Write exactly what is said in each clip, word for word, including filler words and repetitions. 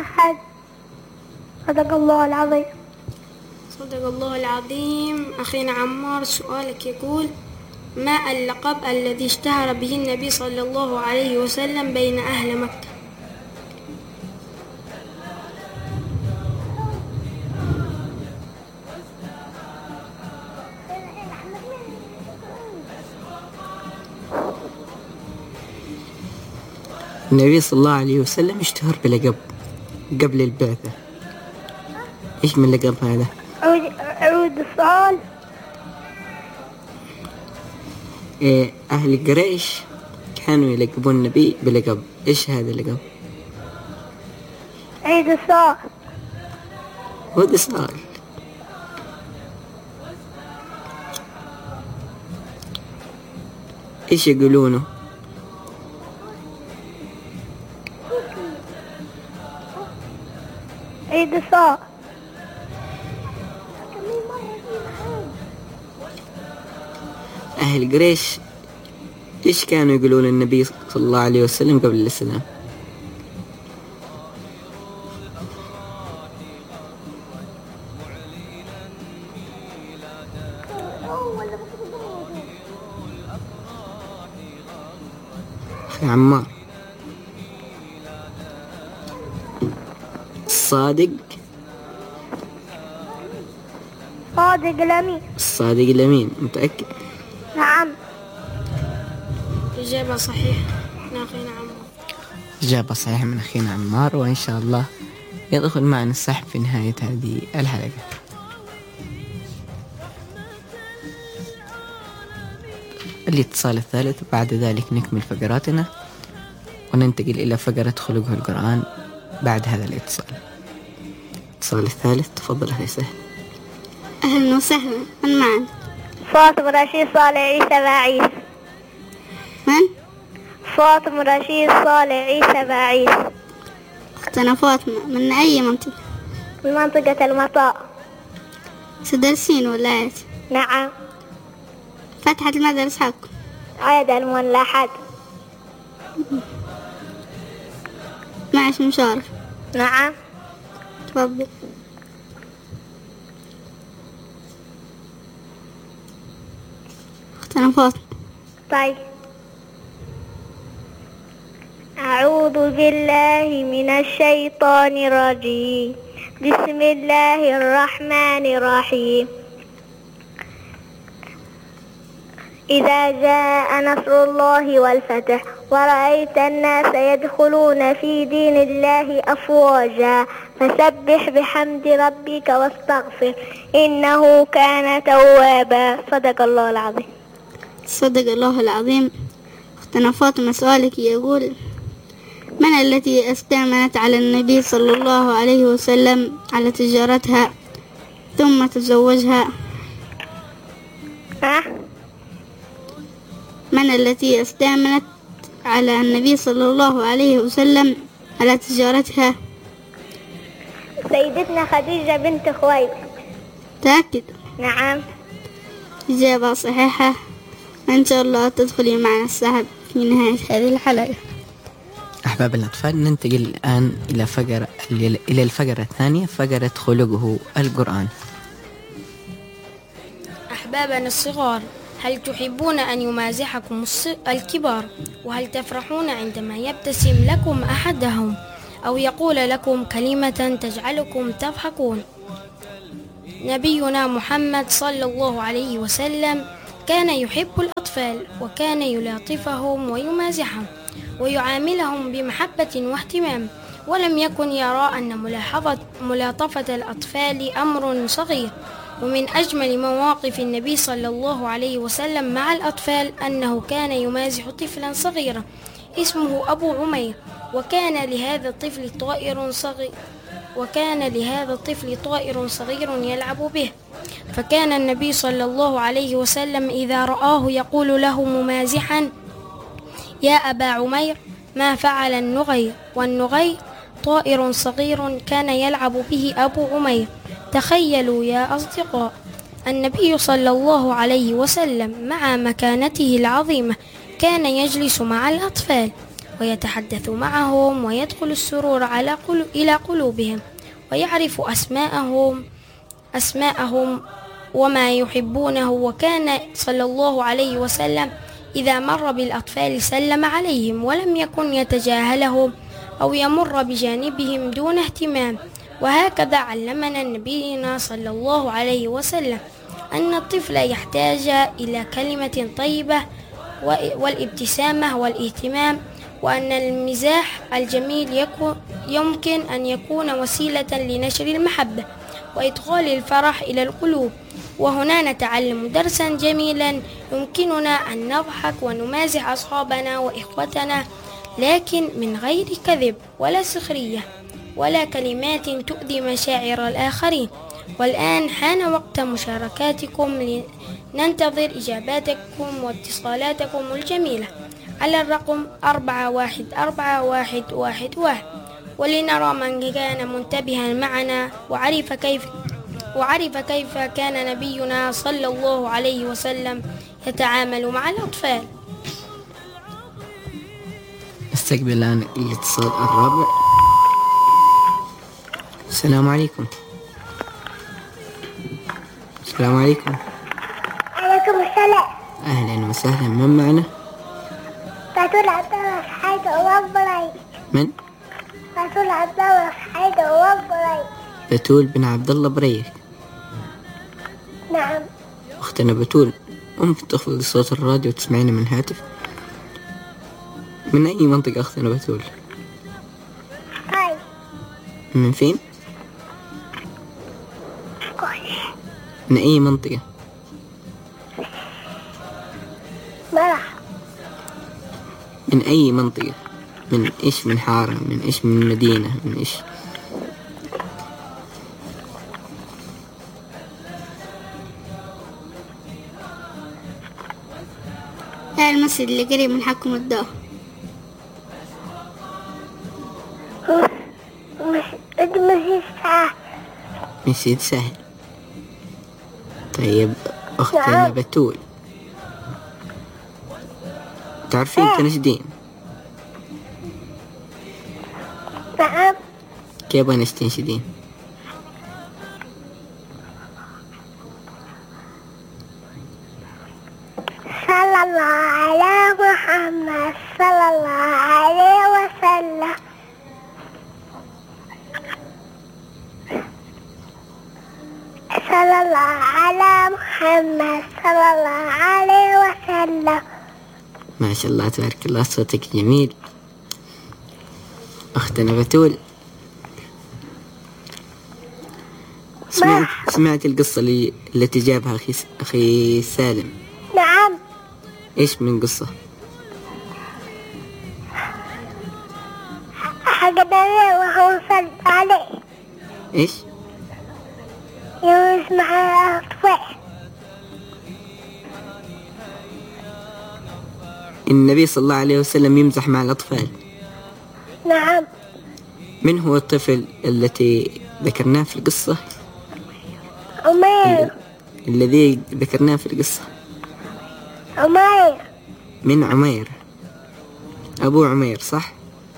أحد. صدق الله العظيم. صدق الله العظيم. أخينا عمار، سؤالك يقول: ما اللقب الذي اشتهر به النبي صلى الله عليه وسلم بين أهل مكة؟ النبي صلى الله عليه وسلم اشتهر بلقب قبل البعثة. إيش من لقب هذا؟ أعود أعود السؤال. إيه، أهل قريش كانوا يلقبون النبي بلقب. إيش هذا اللقب؟ عيد السؤال. هذا سؤال. إيش يقولونه؟ عيد السؤال. أهل قريش إيش كانوا يقولون النبي صلى الله عليه وسلم قبل الإسلام؟ أخي عمار، الصادق صادق الأمين. الصادق الأمين. متأكد؟ نعم. إجابة صحيحة من أخينا عمار. إجابة صحيحة من أخينا عمار، وإن شاء الله يدخل معنا السحب في نهاية هذه الحلقة. الاتصال الثالث، وبعد ذلك نكمل فقراتنا وننتقل إلى فقرة خلقه القرآن بعد هذا الاتصال. الاتصال الثالث، تفضل أخي سهل. أهلا وسهلا، من معنا؟ فاطمة رشيد صالح عيسى باعيس. من؟ فاطمة رشيد صالح عيسى باعيس. أختنا فاطمة، من أي منطقة؟ من منطقة المطاء. تدرسين ولا إيش؟ نعم. فتحت المدرسة حقكم؟ عيد الملاحات. معش مشارف؟ نعم. تفضل. أختنا فاطمة. طيب. أعوذ بالله من الشيطان الرجيم. بسم الله الرحمن الرحيم. إذا جاء نصر الله والفتح ورأيت الناس يدخلون في دين الله أفواجا فسبح بحمد ربك واستغفر إنه كان توابا. صدق الله العظيم. صدق الله العظيم. أختنا فاطمة، سؤالك يقول: من التي استأمنت على النبي صلى الله عليه وسلم على تجارتها ثم تزوجها؟ ها؟ من التي استأمنت على النبي صلى الله عليه وسلم على تجارتها؟ سيدتنا خديجة بنت خويلد. تأكد؟ نعم. إجابة صحيحة، إن شاء الله تدخلي معنا السحب في نهاية هذه الحلقة. أحباب الأطفال، ننتقل الآن إلى فقرة إلى الفقرة الثانية، فقرة خلقه القرآن. أحبابنا الصغار، هل تحبون أن يمازحكم الكبار؟ وهل تفرحون عندما يبتسم لكم أحدهم أو يقول لكم كلمة تجعلكم تضحكون؟ نبينا محمد صلى الله عليه وسلم كان يحب الأطفال، وكان يلاطفهم ويمازحهم ويعاملهم بمحبة واهتمام، ولم يكن يرى أن ملاحظة ملاطفة الأطفال أمر صغير. ومن أجمل مواقف النبي صلى الله عليه وسلم مع الأطفال أنه كان يمازح طفلا صغيرا اسمه أبو عمير، وكان لهذا الطفل طائر صغير وكان لهذا الطفل طائر صغير يلعب به، فكان النبي صلى الله عليه وسلم إذا رآه يقول له ممازحا: يا أبا عمير، ما فعل النغير؟ والنغير طائر صغير كان يلعب به أبو عمير. تخيلوا يا أصدقاء، النبي صلى الله عليه وسلم مع مكانته العظيمة كان يجلس مع الأطفال ويتحدث معهم ويدخل السرور على قلو إلى قلوبهم، ويعرف أسماءهم أسماءهم وما يحبونه. وكان صلى الله عليه وسلم إذا مر بالأطفال سلم عليهم، ولم يكن يتجاهلهم أو يمر بجانبهم دون اهتمام. وهكذا علمنا نبينا صلى الله عليه وسلم أن الطفل يحتاج إلى كلمة طيبة والابتسامة والاهتمام، وأن المزاح الجميل يمكن أن يكون وسيلة لنشر المحبة وإدخال الفرح إلى القلوب. وهنا نتعلم درسا جميلا، يمكننا أن نضحك ونمازح أصحابنا وإخوتنا، لكن من غير كذب ولا سخرية ولا كلمات تؤذي مشاعر الآخرين. والآن حان وقت مشاركاتكم، لننتظر إجاباتكم واتصالاتكم الجميلة على الرقم أربعة واحد أربعة واحد واحد واحد، ولنرى من كان منتبها معنا وعرف كيف وعرف كيف كان نبينا صلى الله عليه وسلم يتعامل مع الأطفال. استقبل الآن الاتصال الرابع. السلام عليكم. السلام عليكم. عليكم السلام. أهلا وسهلا، من معنا؟ بتول عبد الله حيد وبراي. من؟ بتول عبد الله حيد وبراي. بتول بن عبد الله بريك. نعم. أختنا بتول، ممكن تخفضي صوت الراديو وتسمعينا من الهاتف؟ من أي منطقة أختنا بتول؟ طيب. من فين؟ من أي منطقة؟ مرح. من أي منطقة؟ من إيش؟ من حارة؟ من إيش؟ من مدينة؟ من إيش؟ لا، المسجد اللي قريب من حكم الدار. مسجد سهل. مسجد سهل. طيب أختنا بتول، تعرفين تنشدين؟ نعم. كيف نستنشدين؟ صلى الله على محمد صلى الله عليه وسلم. صلى الله على محمد صلى الله عليه وسلم. ما شاء الله تبارك الله، صوتك جميل. أختنا بتول، سمعت سمعت القصة اللي التي جابها أخي أخي سالم؟ نعم. إيش من قصة؟ حقنا وهو صلى عليه. إيش؟ يونس مع الأطفال. النبي صلى الله عليه وسلم يمزح مع الأطفال. نعم. من هو الطفل التي ذكرناه في القصة؟ عمير. الذي ذكرناه في القصة. عمير. من عمير، أبو عمير صح؟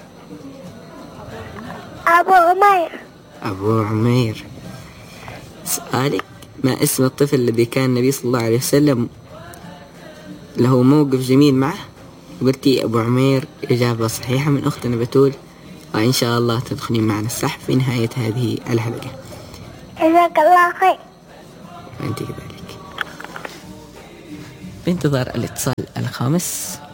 أبو عمير. أبو عمير. سؤالك، ما اسم الطفل الذي كان النبي صلى الله عليه وسلم له موقف جميل معه؟ قلتي أبو عمير، إجابة صحيحة من أختنا بتول، وإن شاء الله تدخلين معنا السحب في نهاية هذه الحلقة. جزاك الله خير. وأنت كذلك. بانتظار الاتصال الخامس.